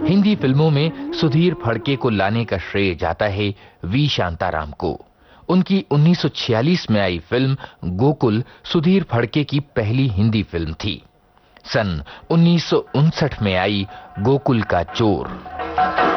हिंदी फिल्मों में सुधीर फड़के को लाने का श्रेय जाता है वी शांताराम को। उनकी 1946 में आई फिल्म गोकुल सुधीर फड़के की पहली हिंदी फिल्म थी। सन 1959 में आई गोकुल का चोर।